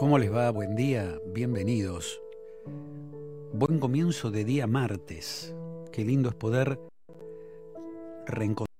¿Cómo les va? Buen día, bienvenidos. Buen comienzo de día martes. Qué lindo es poder reencontrarnos